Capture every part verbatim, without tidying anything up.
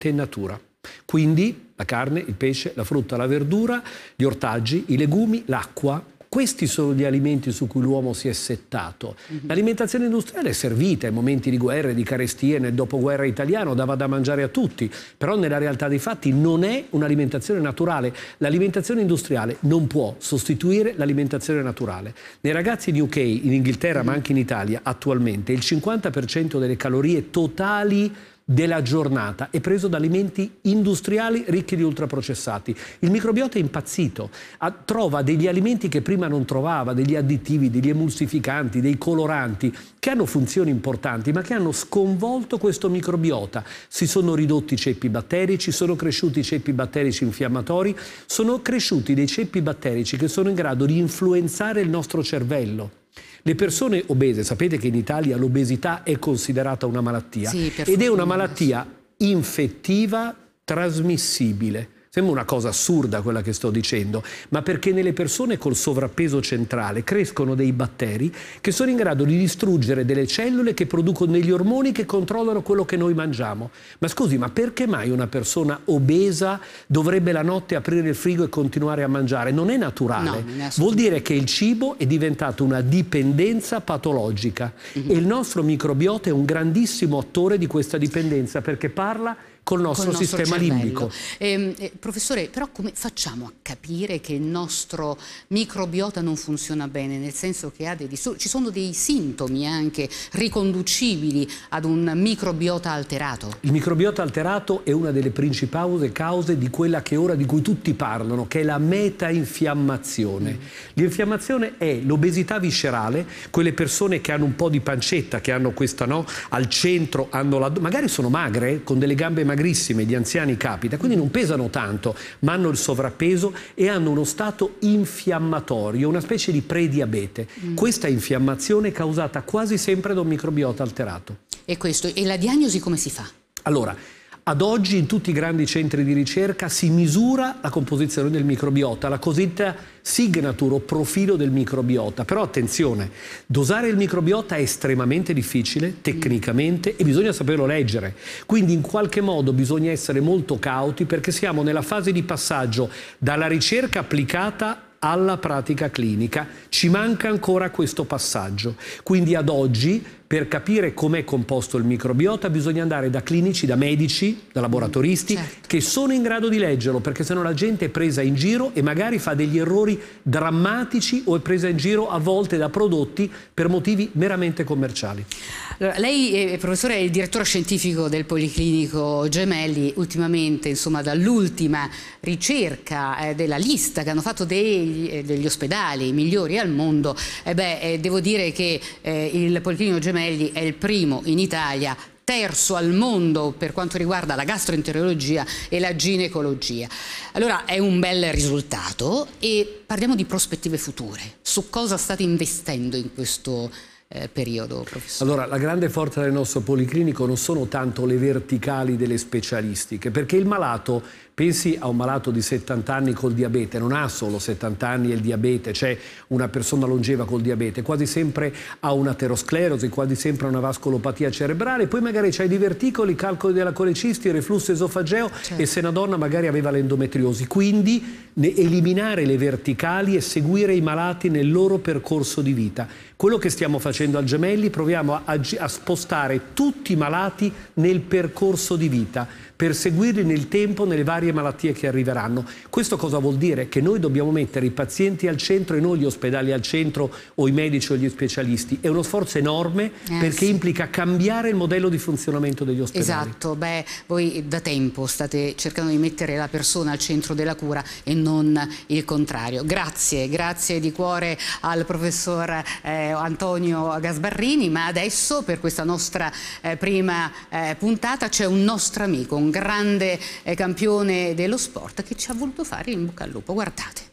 in natura. Quindi la carne, il pesce, la frutta, la verdura, gli ortaggi, i legumi, l'acqua. Questi sono gli alimenti su cui l'uomo si è settato. Mm-hmm. L'alimentazione industriale è servita in momenti di guerre, di carestie, nel dopoguerra italiano, dava da mangiare a tutti, però nella realtà dei fatti non è un'alimentazione naturale. L'alimentazione industriale non può sostituire l'alimentazione naturale. Nei ragazzi di U K, in Inghilterra, mm-hmm. ma anche in Italia, attualmente, il cinquanta per cento delle calorie totali della giornata è preso da alimenti industriali ricchi di ultraprocessati. Il microbiota è impazzito, a, trova degli alimenti che prima non trovava, degli additivi, degli emulsificanti, dei coloranti, che hanno funzioni importanti, ma che hanno sconvolto questo microbiota. Si sono ridotti i ceppi batterici, sono cresciuti i ceppi batterici infiammatori, sono cresciuti dei ceppi batterici che sono in grado di influenzare il nostro cervello. Le persone obese, sapete che in Italia l'obesità è considerata una malattia, sì, ed è una malattia infettiva trasmissibile. Sembra una cosa assurda quella che sto dicendo, ma perché nelle persone col sovrappeso centrale crescono dei batteri che sono in grado di distruggere delle cellule che producono degli ormoni che controllano quello che noi mangiamo. Ma scusi, ma perché mai una persona obesa dovrebbe la notte aprire il frigo e continuare a mangiare? Non è naturale. No, vuol dire che il cibo è diventato una dipendenza patologica. Mm-hmm. E il nostro microbiota è un grandissimo attore di questa dipendenza, perché parla col nostro, col nostro sistema cervello. limbico. Eh, eh, professore, però come facciamo a capire che il nostro microbiota non funziona bene? Nel senso che ha dei ci sono dei sintomi anche riconducibili ad un microbiota alterato? Il microbiota alterato è una delle principali cause di quella che ora di cui tutti parlano, che è la metainfiammazione. Mm. L'infiammazione è l'obesità viscerale, quelle persone che hanno un po' di pancetta, che hanno questa, no? Al centro, hanno la, magari sono magre, con delle gambe magrissime, di anziani capita, quindi non pesano tanto, ma hanno il sovrappeso e hanno uno stato infiammatorio, una specie di prediabete. Mm. Questa infiammazione è causata quasi sempre da un microbiota alterato. E questo, e la diagnosi come si fa? Allora, ad oggi in tutti i grandi centri di ricerca si misura la composizione del microbiota, la cosiddetta signature o profilo del microbiota. Però attenzione, dosare il microbiota è estremamente difficile tecnicamente e bisogna saperlo leggere. Quindi in qualche modo bisogna essere molto cauti, perché siamo nella fase di passaggio dalla ricerca applicata alla pratica clinica. Ci manca ancora questo passaggio. Quindi ad oggi, per capire com'è composto il microbiota, bisogna andare da clinici, da medici, da laboratoristi, certo, che sono in grado di leggerlo, perché sennò la gente è presa in giro e magari fa degli errori drammatici o è presa in giro a volte da prodotti per motivi meramente commerciali. Allora, lei, eh, professore, è il direttore scientifico del Policlinico Gemelli. Ultimamente, insomma, dall'ultima ricerca eh, della lista che hanno fatto degli, eh, degli ospedali migliori al mondo, eh beh, eh, devo dire che eh, il Policlinico Gemelli è il primo in Italia, terzo al mondo per quanto riguarda la gastroenterologia e la ginecologia. Allora è un bel risultato, e parliamo di prospettive future. Su cosa state investendo in questo eh, periodo, professore? Allora, la grande forza del nostro policlinico non sono tanto le verticali delle specialistiche, perché il malato, pensi a un malato di settanta anni col diabete, non ha solo settanta anni e il diabete, c'è una persona longeva col diabete, quasi sempre ha un'aterosclerosi, quasi sempre una vascolopatia cerebrale, poi magari c'hai i diverticoli, calcoli della colecisti, reflusso esofageo, certo, e se una donna magari aveva l'endometriosi. Quindi eliminare le verticali e seguire i malati nel loro percorso di vita. Quello che stiamo facendo al Gemelli, proviamo a, a spostare tutti i malati nel percorso di vita, per seguirli nel tempo nelle varie malattie che arriveranno. Questo cosa vuol dire? Che noi dobbiamo mettere i pazienti al centro e non gli ospedali al centro o i medici o gli specialisti. È uno sforzo enorme, eh, perché sì, implica cambiare il modello di funzionamento degli ospedali. Esatto, beh, voi da tempo state cercando di mettere la persona al centro della cura e non il contrario. Grazie, grazie di cuore al professor eh, Antonio Gasbarrini, ma adesso per questa nostra eh, prima eh, puntata c'è un nostro amico, un grande eh, campione dello sport, che ci ha voluto fare in bocca al lupo. Guardate.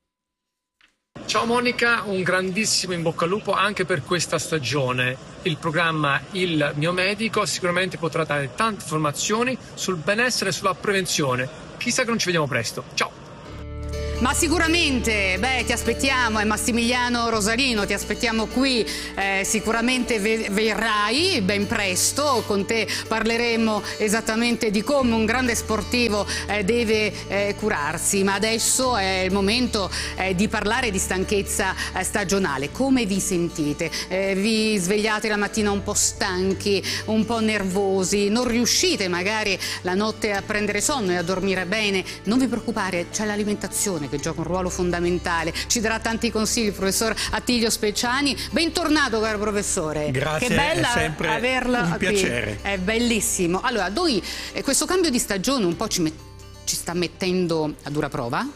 Ciao Monica, un grandissimo in bocca al lupo anche per questa stagione. Il programma Il mio medico sicuramente potrà dare tante informazioni sul benessere e sulla prevenzione. Chissà che non ci vediamo presto. Ciao! Ma sicuramente, beh, ti aspettiamo, è Massimiliano Rosalino, ti aspettiamo qui, eh, sicuramente verrai ben presto, con te parleremo esattamente di come un grande sportivo eh, deve eh, curarsi, ma adesso è il momento eh, di parlare di stanchezza eh, stagionale. Come vi sentite? Eh, vi svegliate la mattina un po' stanchi, un po' nervosi, non riuscite magari la notte a prendere sonno e a dormire bene? Non vi preoccupare, c'è l'alimentazione che gioca un ruolo fondamentale. Ci darà tanti consigli il professor Attilio Speciani. Bentornato, caro professore. Grazie, che bella è sempre averla un qui. piacere. È bellissimo. Allora, noi eh, questo cambio di stagione un po' ci, met ci sta mettendo a dura prova.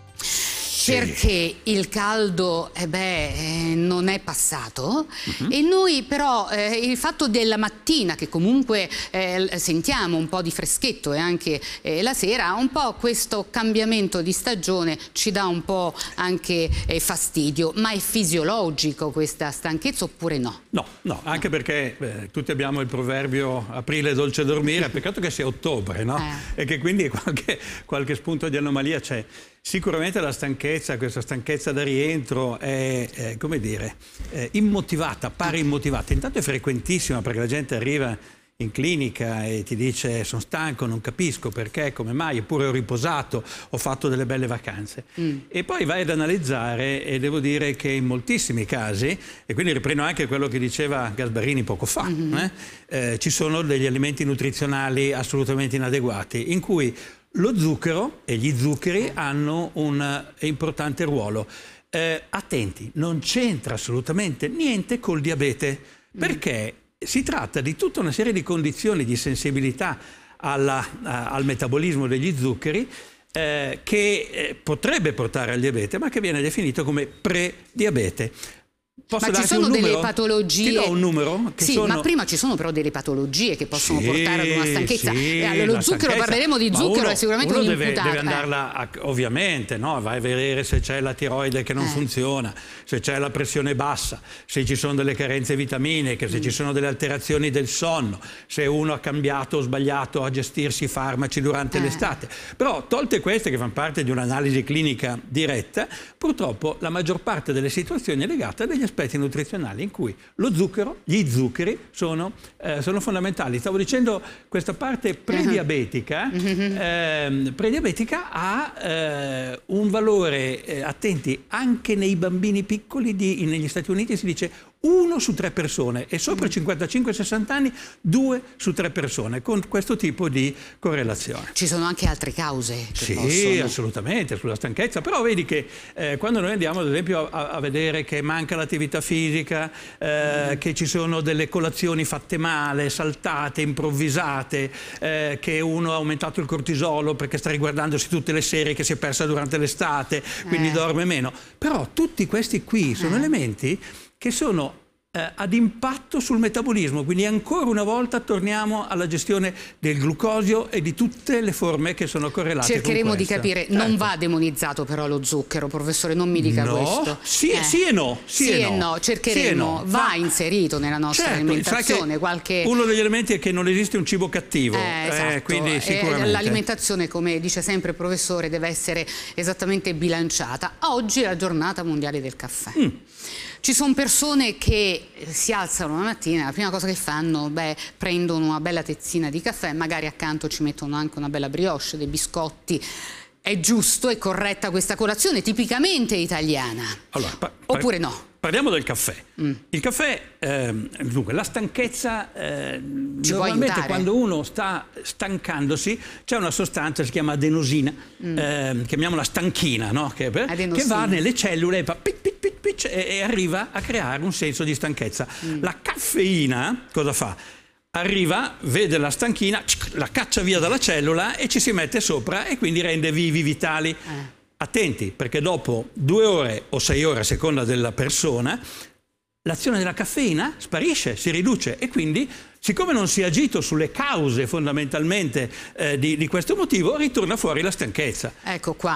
Sì. Perché il caldo eh beh, eh, non è passato uh-huh. e noi però eh, il fatto della mattina che comunque eh, sentiamo un po' di freschetto e anche eh, la sera, un po' questo cambiamento di stagione ci dà un po' anche eh, fastidio. Ma è fisiologico questa stanchezza oppure no? No, no, anche no. perché eh, tutti abbiamo il proverbio aprile è dolce dormire, peccato che sia ottobre, no? Eh. E che quindi qualche, qualche spunto di anomalia c'è. Sicuramente la stanchezza, questa stanchezza da rientro è, è come dire, è immotivata, pare immotivata. Intanto è frequentissima perché la gente arriva in clinica e ti dice sono stanco, non capisco perché, come mai, eppure ho riposato, ho fatto delle belle vacanze. Mm. E poi vai ad analizzare e devo dire che in moltissimi casi, e quindi riprendo anche quello che diceva Gasbarini poco fa, mm-hmm. eh, eh, ci sono degli alimenti nutrizionali assolutamente inadeguati in cui lo zucchero e gli zuccheri hanno un importante ruolo. Eh, attenti, non c'entra assolutamente niente col diabete, perché si tratta di tutta una serie di condizioni di sensibilità alla, a, al metabolismo degli zuccheri eh, che eh, potrebbe portare al diabete, ma che viene definito come prediabete. Posso ma ci sono delle patologie? Ti do un numero? Che sì, sono... ma prima ci sono però delle patologie che possono sì, portare ad una stanchezza. Sì, eh, allora, lo zucchero, stanchezza, parleremo di zucchero, uno, è sicuramente uno un deve, imputato. deve andarla, a, ovviamente, no? Vai a vedere se c'è la tiroide che non eh. funziona, se c'è la pressione bassa, se ci sono delle carenze vitaminiche, se mm. ci sono delle alterazioni del sonno, se uno ha cambiato o sbagliato a gestirsi i farmaci durante eh. l'estate. Però, tolte queste che fanno parte di un'analisi clinica diretta, purtroppo la maggior parte delle situazioni è legata a degli aspetti nutrizionali in cui lo zucchero, gli zuccheri sono, eh, sono fondamentali. Stavo dicendo questa parte prediabetica, uh-huh. eh, prediabetica ha eh, un valore, eh, attenti, anche nei bambini piccoli, di, negli Stati Uniti si dice uno su tre persone e sopra i cinquantacinque sessanta anni due su tre persone con questo tipo di correlazione. Ci sono anche altre cause che sì, possono... assolutamente, sulla stanchezza, però vedi che eh, quando noi andiamo ad esempio a, a vedere che manca l'attività fisica, eh, mm. che ci sono delle colazioni fatte male, saltate, improvvisate, eh, che uno ha aumentato il cortisolo perché sta riguardandosi tutte le serie che si è persa durante l'estate, quindi eh. dorme meno, però tutti questi qui sono eh. elementi che sono eh, ad impatto sul metabolismo, quindi ancora una volta torniamo alla gestione del glucosio e di tutte le forme che sono correlate. Cercheremo con di capire, non ecco. va demonizzato però lo zucchero, professore, non mi dica no, questo. Sì, eh. sì e no. Sì, sì e no, no. cercheremo, sì e no. va Ma... inserito nella nostra certo, alimentazione. Qualche... Uno degli elementi è che non esiste un cibo cattivo, eh, esatto. eh, quindi sicuramente. L'alimentazione, come dice sempre il professore, deve essere esattamente bilanciata. Oggi è la giornata mondiale del caffè. Mm. Ci sono persone che si alzano la mattina e la prima cosa che fanno, beh, prendono una bella tazzina di caffè, magari accanto ci mettono anche una bella brioche, dei biscotti. È giusto e corretta questa colazione tipicamente italiana? Allora, pa- oppure no? Parliamo del caffè. Mm. Il caffè, ehm, dunque, la stanchezza, eh, ci normalmente quando uno sta stancandosi c'è una sostanza che si chiama adenosina, mm. ehm, chiamiamola stanchina, no? che, che va nelle cellule e fa pic, pic, pic, pic, e, e arriva a creare un senso di stanchezza. Mm. La caffeina cosa fa? Arriva, vede la stanchina, la caccia via dalla cellula e ci si mette sopra e quindi rende vivi, vitali. Eh. Attenti, perché dopo due ore o sei ore, a seconda della persona, l'azione della caffeina sparisce, si riduce e quindi, siccome non si è agito sulle cause fondamentalmente eh, di, di questo motivo, ritorna fuori la stanchezza. Ecco qua.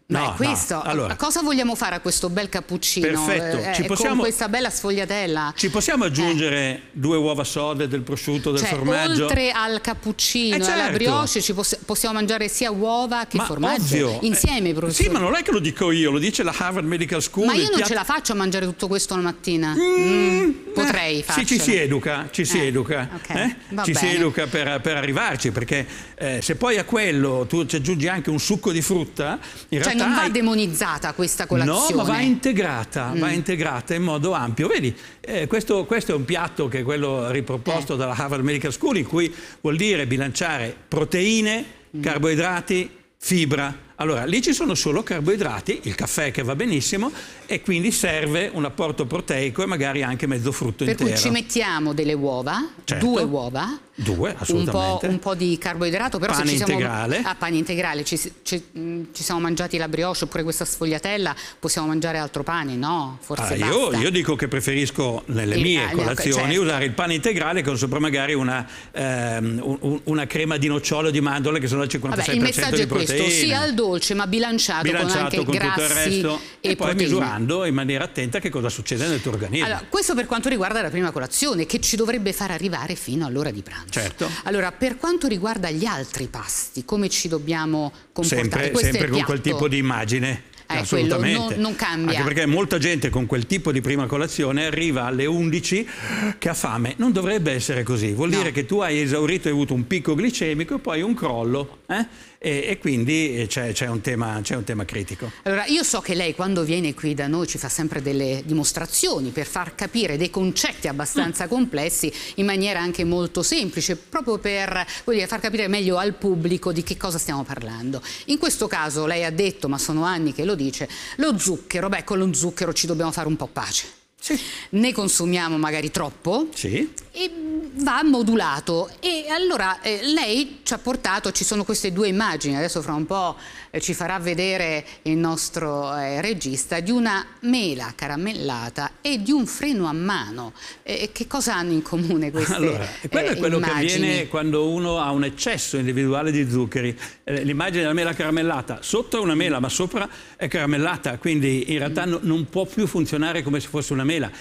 Beh, No, questo, no. Allora, cosa vogliamo fare a questo bel cappuccino? Perfetto. Eh, Ci possiamo, con questa bella sfogliatella. Ci possiamo aggiungere eh. due uova sode, del prosciutto, del cioè, formaggio? Oltre al cappuccino eh, e certo. alla brioche ci poss- possiamo mangiare sia uova che ma formaggio. Ovvio. Insieme, professore. Sì, ma non è che lo dico io, lo dice la Harvard Medical School. Ma io non piatto... ce la faccio a mangiare tutto questo la mattina. Mm, mm, potrei eh, farcela. Sì, ci si educa, ci si eh, educa. Okay. Eh? Ci bene. si educa per, per arrivarci, perché eh, se poi a quello tu ci aggiungi anche un succo di frutta, in cioè realtà non va hai... demonizzata questa colazione. No, ma va integrata, Mm. va integrata in modo ampio. Vedi, eh, questo, questo è un piatto che è quello riproposto Eh. dalla Harvard Medical School, in cui vuol dire bilanciare proteine, Mm. carboidrati, fibra. Allora, lì ci sono solo carboidrati, il caffè che va benissimo, e quindi serve un apporto proteico e magari anche mezzo frutto per intero. cui ci mettiamo delle uova, Certo. due uova, Due, assolutamente. Un po', un po' di carboidrato, però pane se ci siamo, integrale. Ah, pane integrale, ci, ci, mh, ci siamo mangiati la brioche oppure questa sfogliatella, possiamo mangiare altro pane? No, forse Ah, basta. io, io dico che preferisco nelle Il- mie ah, colazioni certo. usare il pane integrale con sopra magari una, ehm, un- una crema di nocciole o di mandorle che sono al cinquantasei Vabbè, il per cento messaggio di è proteine. questo, sia al dolce ma bilanciato, bilanciato con anche con tutto il grassi resto e, e poi proteine. misurando in maniera attenta che cosa succede nel tuo organismo. Allora, questo per quanto riguarda la prima colazione, che ci dovrebbe far arrivare fino all'ora di pranzo. Certo. Allora, per quanto riguarda gli altri pasti, come ci dobbiamo comportare? sempre Questo è sempre il con quel piatto. tipo di immagine. Eh, Assolutamente. quello non- non cambia. Anche perché molta gente con quel tipo di prima colazione arriva alle undici che ha fame. Non dovrebbe essere così. Vuol No. dire che tu hai esaurito, hai avuto un picco glicemico e poi un crollo. Eh? E, e quindi c'è, c'è, un tema, c'è un tema critico. Allora, io so che lei quando viene qui da noi ci fa sempre delle dimostrazioni per far capire dei concetti abbastanza Mm. complessi in maniera anche molto semplice, proprio per voglio dire, far capire meglio al pubblico di che cosa stiamo parlando. In questo caso lei ha detto, ma sono anni che lo dice, lo zucchero, beh, con lo zucchero ci dobbiamo fare un po' pace. Sì. Ne consumiamo magari troppo Sì. e va modulato. E allora eh, lei ci ha portato, ci sono queste due immagini, adesso fra un po' eh, ci farà vedere il nostro eh, regista, di una mela caramellata e di un freno a mano. Eh, che cosa hanno in comune queste Allora, quello eh, è quello immagini? che avviene quando uno ha un eccesso individuale di zuccheri. Eh, l'immagine della mela caramellata, sotto è una mela ma sopra è caramellata, quindi in realtà Mm. no, non può più funzionare come se fosse una mela.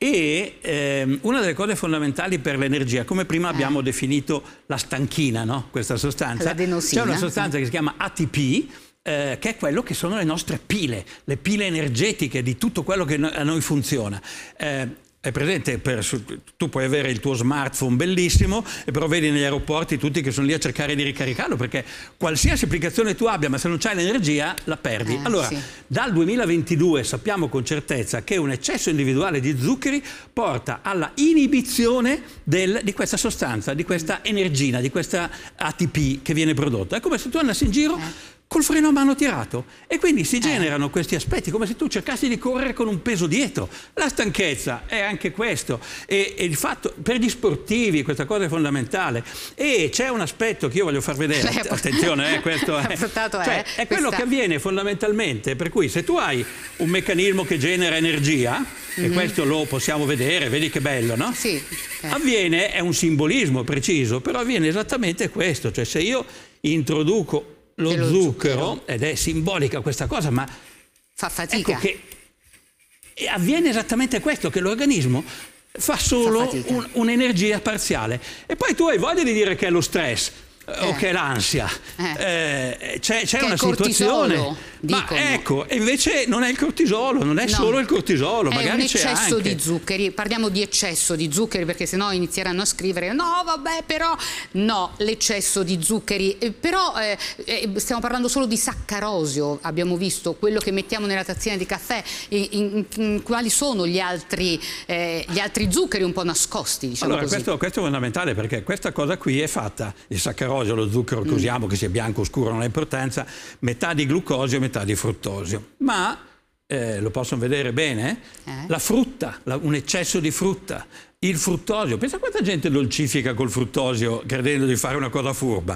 E ehm, una delle cose fondamentali per l'energia, come prima Eh. abbiamo definito la stanchina, no? Questa sostanza, L'adenosina. c'è una sostanza che si chiama A T P, eh, che è quello che sono le nostre pile, le pile energetiche di tutto quello che no- a noi funziona. Eh, È presente, per, su- tu puoi avere il tuo smartphone bellissimo, e però vedi negli aeroporti tutti che sono lì a cercare di ricaricarlo, perché qualsiasi applicazione tu abbia, ma se non c'hai l'energia, la perdi. Eh, allora, sì. dal duemilaventidue sappiamo con certezza che un eccesso individuale di zuccheri porta alla inibizione del- di questa sostanza, di questa energina, di questa A T P che viene prodotta. È come se tu andassi in giro Eh. col freno a mano tirato, e quindi si generano questi aspetti come se tu cercassi di correre con un peso dietro. La stanchezza è anche questo, e, e il fatto per gli sportivi questa cosa è fondamentale. E c'è un aspetto che io voglio far vedere, Lei ha portato- attenzione, eh, questo è, ha portato, cioè, eh, è quello questa- che avviene fondamentalmente, per cui se tu hai un meccanismo che genera energia, e questo lo possiamo vedere, vedi che bello, no? Sì, eh. Avviene, è un simbolismo preciso, però avviene esattamente questo, cioè se io introduco lo, E lo zucchero, zucchero. ed è simbolica questa cosa, ma Fa fatica. ecco che e avviene esattamente questo, che l'organismo fa Fa solo fatica. un- un'energia parziale, e poi tu hai voglia di dire che è lo stress eh, o Eh. che è l'ansia. Eh. Eh, c'è c'è Che è una il cortisolo, situazione, ma dicono. ecco, e invece non è il cortisolo, non è No. solo il cortisolo, È magari un c'è eccesso anche di zuccheri, parliamo di eccesso di zuccheri perché sennò inizieranno a scrivere no vabbè però no, l'eccesso di zuccheri. Eh, però eh, eh, stiamo parlando solo di saccarosio, abbiamo visto quello che mettiamo nella tazzina di caffè, in, in- in- quali sono gli altri, eh, gli altri zuccheri un po' nascosti, diciamo Allora, così. questo, questo è fondamentale, perché questa cosa qui è fatta, il saccarosio, lo zucchero che Mm. usiamo, che sia bianco o scuro non ha importanza, metà di glucosio e metà di fruttosio. Ma, eh, lo possono vedere bene, Eh? la frutta, la- un eccesso di frutta, il fruttosio. Pensa quanta gente dolcifica col fruttosio credendo di fare una cosa furba.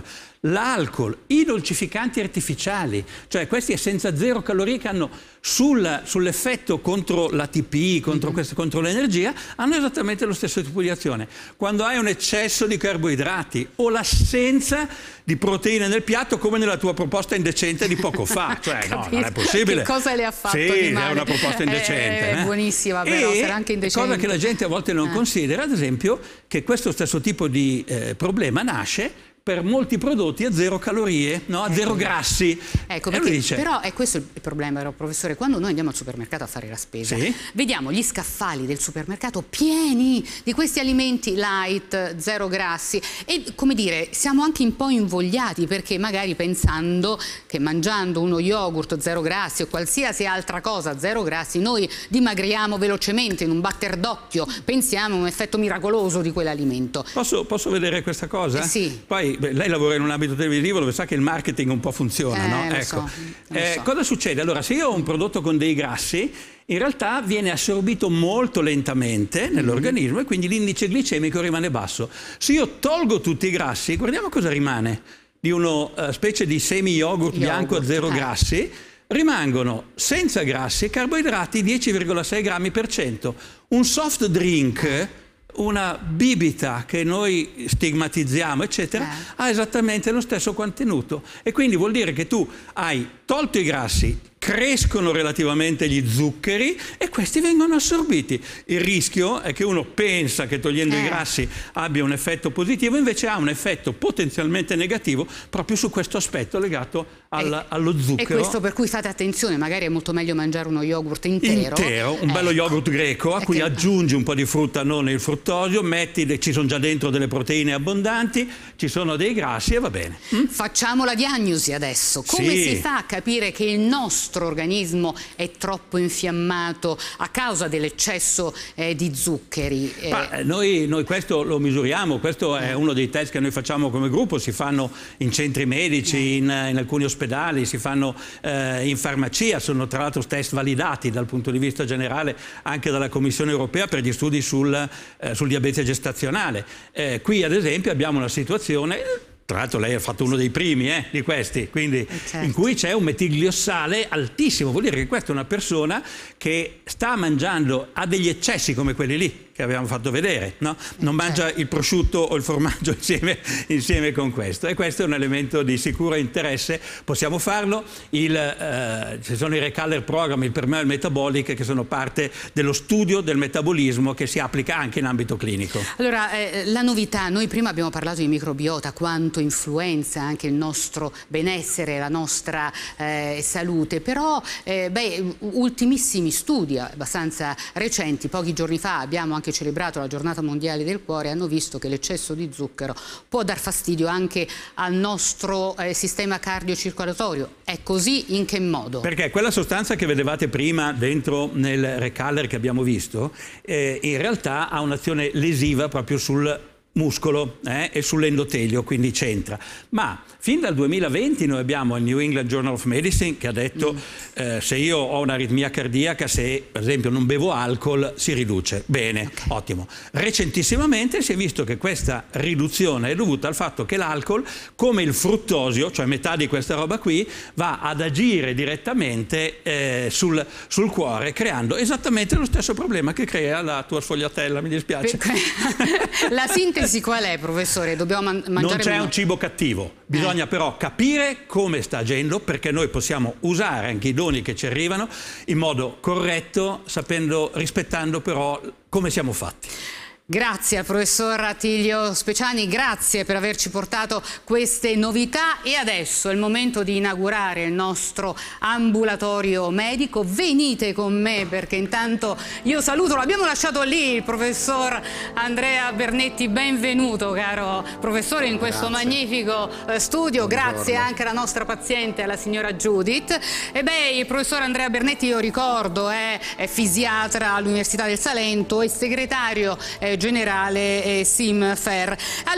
l'alcol, i dolcificanti artificiali, cioè questi senza zero calorie che hanno sul, sull'effetto contro l'A T P, contro, questo, contro l'energia, hanno esattamente lo stesso tipo di azione. Quando hai un eccesso di carboidrati o l'assenza di proteine nel piatto, come nella tua proposta indecente di poco fa, cioè no, non è possibile. Che cosa le ha fatto sì, di male? È una proposta indecente. È eh? buonissima, però e sarà anche indecente. Cosa che la gente a volte non eh. considera, ad esempio, che questo stesso tipo di eh, problema nasce per molti prodotti a zero calorie, no? a ecco. zero grassi. Ecco, perché, dice... però è questo il problema, però, professore. Quando noi andiamo al supermercato a fare la spesa, sì? vediamo gli scaffali del supermercato pieni di questi alimenti light, zero grassi, e come dire, siamo anche un po' invogliati, perché magari pensando che mangiando uno yogurt zero grassi o qualsiasi altra cosa zero grassi, noi dimagriamo velocemente in un batter d'occhio, pensiamo a un effetto miracoloso di quell'alimento. Posso, posso vedere questa cosa? Eh sì. Poi beh, lei lavora in un ambito televisivo dove sa che il marketing un po' funziona, eh, no? Lo ecco. so, lo eh, so. Cosa succede? Allora, se io ho un prodotto con dei grassi, in realtà viene assorbito molto lentamente nell'organismo mm-hmm. e quindi l'indice glicemico rimane basso. Se io tolgo tutti i grassi, guardiamo cosa rimane di una uh, specie di semi-yogurt bianco a zero eh. grassi. Rimangono senza grassi carboidrati dieci virgola sei grammi per cento. Un soft drink, una bibita che noi stigmatizziamo, eccetera, eh. ha esattamente lo stesso contenuto. E quindi vuol dire che tu hai tolto i grassi, crescono relativamente gli zuccheri e questi vengono assorbiti. Il rischio è che uno pensa che togliendo eh. i grassi abbia un effetto positivo, invece ha un effetto potenzialmente negativo proprio su questo aspetto legato al, e, allo zucchero. E questo per cui fate attenzione, magari è molto meglio mangiare uno yogurt intero. Intero, un bello ecco. yogurt greco a cui che... aggiungi un po' di frutta, non il fruttosio, metti, ci sono già dentro delle proteine abbondanti, ci sono dei grassi e va bene. Mm? Facciamo la diagnosi adesso. Come sì. si fa a capire che il nostro organismo è troppo infiammato a causa dell'eccesso eh, di zuccheri? Eh... Ma, noi, noi questo lo misuriamo, questo è uno dei test che noi facciamo come gruppo, si fanno in centri medici, eh. in, in alcuni ospedali, si fanno eh, in farmacia, sono tra l'altro test validati dal punto di vista generale anche dalla Commissione Europea per gli studi sul, eh, sul diabete gestazionale. Eh, qui ad esempio abbiamo una situazione... Tra l'altro lei ha fatto uno dei primi eh, di questi, quindi certo. in cui c'è un metigliossale altissimo. Vuol dire che questa è una persona che sta mangiando, ha degli eccessi come quelli lì che abbiamo fatto vedere, no? Non mangia il prosciutto o il formaggio insieme, insieme con questo. E questo è un elemento di sicuro interesse. Possiamo farlo. Il, eh, ci sono i Recaller Program, il Permeable Metabolic, che sono parte dello studio del metabolismo che si applica anche in ambito clinico. Allora, eh, la novità, noi prima abbiamo parlato di microbiota, quanto influenza anche il nostro benessere, la nostra eh, salute, però eh, beh, ultimissimi studi abbastanza recenti, pochi giorni fa abbiamo anche celebrato la giornata mondiale del cuore, hanno visto che l'eccesso di zucchero può dar fastidio anche al nostro eh, sistema cardiocircolatorio. È così? In che modo? Perché quella sostanza che vedevate prima dentro nel Recaller che abbiamo visto eh, in realtà ha un'azione lesiva proprio sul muscolo eh, e sull'endotelio, quindi c'entra. Ma fin dal duemilaventi noi abbiamo il New England Journal of Medicine che ha detto mm. eh, se io ho un'aritmia cardiaca, se per esempio non bevo alcol, si riduce. Bene, okay. Ottimo. Recentissimamente si è visto che questa riduzione è dovuta al fatto che l'alcol, come il fruttosio, cioè metà di questa roba qui, va ad agire direttamente eh, sul, sul cuore, creando esattamente lo stesso problema che crea la tua sfogliatella, mi dispiace. Per... La sintesi qual è, professore? Dobbiamo man mangiare Non c'è meno... un cibo cattivo, bisogna eh. però capire come sta agendo, perché noi possiamo usare anche i doni che ci arrivano in modo corretto, sapendo, rispettando però come siamo fatti. Grazie al professor Attilio Speciani, grazie per averci portato queste novità e adesso è il momento di inaugurare il nostro ambulatorio medico. Venite con me perché intanto io saluto, l'abbiamo lasciato lì il professor Andrea Bernetti, benvenuto caro professore in questo grazie. magnifico studio, Buongiorno. Grazie anche alla nostra paziente, alla signora Judith. E beh, il professor Andrea Bernetti, io ricordo, è, è fisiatra all'Università del Salento e segretario eh, generale eh, SIMFER. Allora,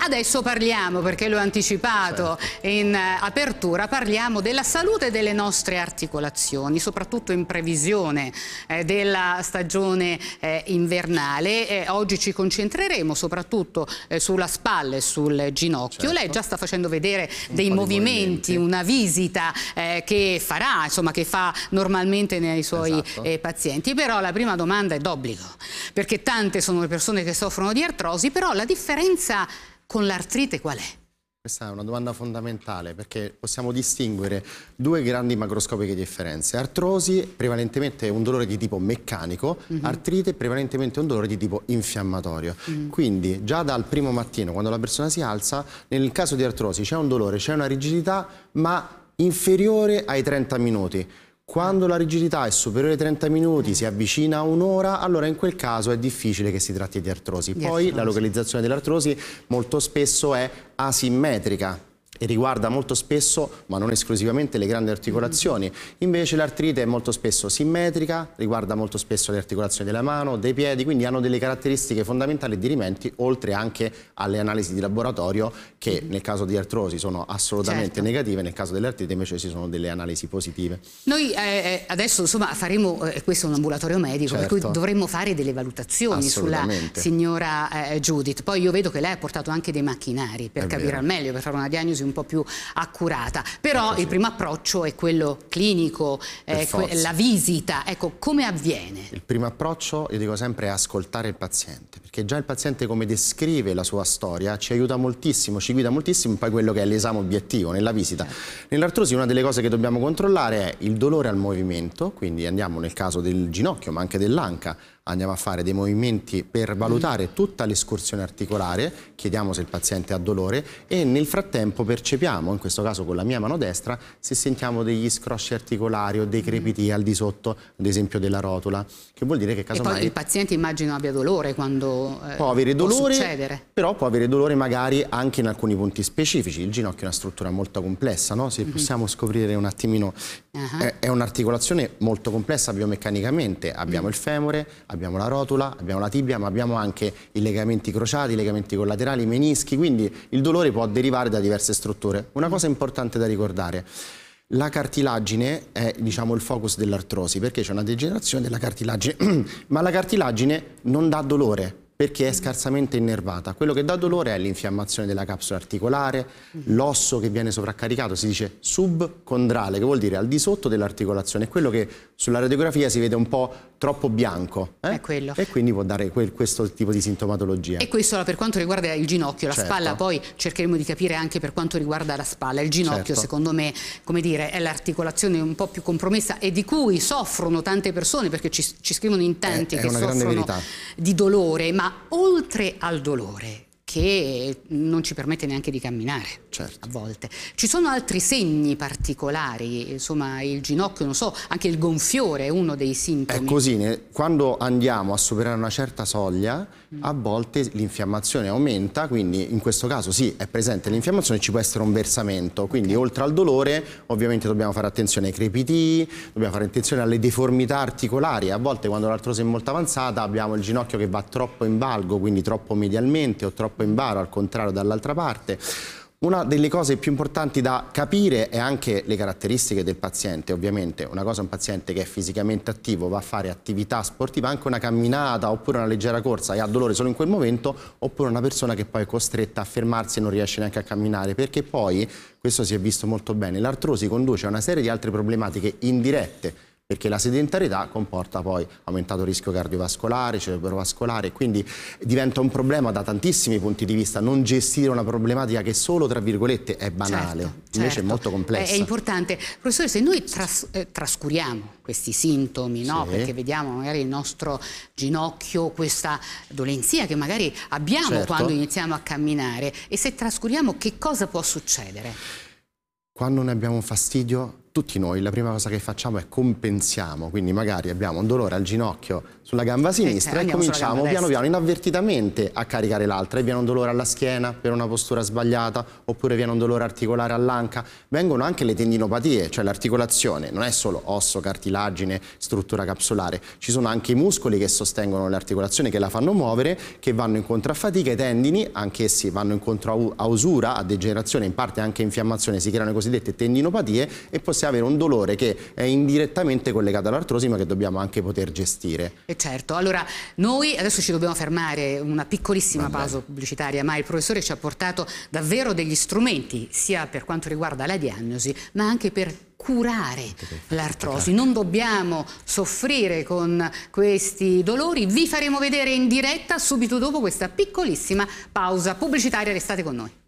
Adesso parliamo, perché l'ho anticipato certo. in apertura, parliamo della salute delle nostre articolazioni, soprattutto in previsione eh, della stagione eh, invernale. Eh, oggi ci concentreremo soprattutto eh, sulla spalla e sul ginocchio. Certo. Lei già sta facendo vedere un dei movimenti, movimenti, una visita eh, che farà, insomma, che fa normalmente nei suoi esatto. eh, pazienti. Però la prima domanda è d'obbligo, perché tante sono le persone che soffrono di artrosi, però la differenza con l'artrite qual è? Questa è una domanda fondamentale, perché possiamo distinguere due grandi macroscopiche differenze. Artrosi prevalentemente è un dolore di tipo meccanico, mm-hmm. artrite prevalentemente è un dolore di tipo infiammatorio. Mm-hmm. Quindi già dal primo mattino, quando la persona si alza, nel caso di artrosi c'è un dolore, c'è una rigidità, ma inferiore ai trenta minuti. Quando la rigidità è superiore ai trenta minuti, si avvicina a un'ora, allora in quel caso è difficile che si tratti di artrosi. Poi artrosi. La localizzazione dell'artrosi molto spesso è asimmetrica e riguarda molto spesso, ma non esclusivamente, le grandi articolazioni. Invece l'artrite è molto spesso simmetrica, riguarda molto spesso le articolazioni della mano, dei piedi, quindi hanno delle caratteristiche fondamentali e dirimenti, oltre anche alle analisi di laboratorio che nel caso di artrosi sono assolutamente certo. negative, nel caso dell'artrite invece ci sono delle analisi positive. Noi eh, adesso insomma faremo, eh, questo è un ambulatorio medico, certo. per cui dovremmo fare delle valutazioni sulla signora eh, Judith. Poi io vedo che lei ha portato anche dei macchinari per è capire vero. al meglio, per fare una diagnosi un po' più accurata, però il primo approccio è quello clinico, eh, que la visita. Ecco, come avviene? Il primo approccio, io dico sempre, è ascoltare il paziente, perché già il paziente come descrive la sua storia ci aiuta moltissimo, ci guida moltissimo poi quello che è l'esame obiettivo nella visita. Certo. Nell'artrosi una delle cose che dobbiamo controllare è il dolore al movimento, quindi andiamo nel caso del ginocchio ma anche dell'anca, andiamo a fare dei movimenti per valutare tutta l'escursione articolare, chiediamo se il paziente ha dolore e nel frattempo percepiamo, in questo caso con la mia mano destra, se sentiamo degli scrosci articolari o dei crepiti al di sotto, ad esempio della rotula, che vuol dire che casomai... E poi il paziente immagino abbia dolore quando eh, può avere dolore, può succedere. Però può avere dolore magari anche in alcuni punti specifici. Il ginocchio è una struttura molto complessa, no? Se mm-hmm. possiamo scoprire un attimino, uh-huh. è, è un'articolazione molto complessa biomeccanicamente, abbiamo mm. il femore, abbiamo la rotula, abbiamo la tibia, ma abbiamo anche i legamenti crociati, i legamenti collaterali, i menischi, quindi il dolore può derivare da diverse strutture. Una cosa importante da ricordare: la cartilagine è, diciamo, il focus dell'artrosi, perché c'è una degenerazione della cartilagine, ma la cartilagine non dà dolore, perché è scarsamente innervata. Quello che dà dolore è l'infiammazione della capsula articolare, l'osso che viene sovraccaricato, si dice subcondrale, che vuol dire al di sotto dell'articolazione, è quello che sulla radiografia si vede un po' troppo bianco, eh? È quello. E quindi può dare quel, questo tipo di sintomatologia. E questo per quanto riguarda il ginocchio, la certo. spalla poi cercheremo di capire anche per quanto riguarda la spalla. Il ginocchio certo. secondo me, come dire, è l'articolazione un po' più compromessa e di cui soffrono tante persone, perché ci, ci scrivono in tanti è, è che soffrono di dolore, ma oltre al dolore che non ci permette neanche di camminare, certo. a volte. Ci sono altri segni particolari, insomma il ginocchio, non so, anche il gonfiore è uno dei sintomi. È così, quando andiamo a superare una certa soglia, mm. a volte l'infiammazione aumenta, quindi in questo caso sì, è presente l'infiammazione, ci può essere un versamento, quindi oltre al dolore ovviamente dobbiamo fare attenzione ai crepitii, dobbiamo fare attenzione alle deformità articolari. A volte quando l'artrosi è molto avanzata abbiamo il ginocchio che va troppo in valgo, quindi troppo medialmente o troppo in baro, al contrario dall'altra parte. Una delle cose più importanti da capire è anche le caratteristiche del paziente. Ovviamente una cosa è un paziente che è fisicamente attivo, va a fare attività sportiva, anche una camminata oppure una leggera corsa e ha dolore solo in quel momento, oppure una persona che poi è costretta a fermarsi e non riesce neanche a camminare, perché poi, questo si è visto molto bene, l'artrosi conduce a una serie di altre problematiche indirette, perché la sedentarietà comporta poi aumentato rischio cardiovascolare, cerebrovascolare, quindi diventa un problema da tantissimi punti di vista, non gestire una problematica che solo, tra virgolette, è banale, certo, invece certo. è molto complessa. È importante. Professore, se noi tras eh, trascuriamo questi sintomi, no? Sì. Perché vediamo magari il nostro ginocchio, questa dolenzia che magari abbiamo certo. quando iniziamo a camminare, e se trascuriamo, che cosa può succedere? Quando noi abbiamo un fastidio tutti noi la prima cosa che facciamo è compensiamo, quindi magari abbiamo un dolore al ginocchio sulla gamba sinistra e, e cominciamo piano piano inavvertitamente a caricare l'altra, e viene un dolore alla schiena per una postura sbagliata, oppure viene un dolore articolare all'anca. Vengono anche le tendinopatie, cioè l'articolazione non è solo osso, cartilagine, struttura capsulare, ci sono anche i muscoli che sostengono le articolazioni, che la fanno muovere, che vanno incontro a fatica. I tendini anch'essi vanno incontro a usura, a degenerazione, in parte anche infiammazione, si creano le cosiddette tendinopatie, e possiamo avere un dolore che è indirettamente collegato all'artrosi, ma che dobbiamo anche poter gestire. E certo, allora noi adesso ci dobbiamo fermare, una piccolissima pausa pubblicitaria, ma il professore ci ha portato davvero degli strumenti, sia per quanto riguarda la diagnosi, ma anche per curare l'artrosi. Non dobbiamo soffrire con questi dolori. Vi faremo vedere in diretta subito dopo questa piccolissima pausa pubblicitaria. Restate con noi.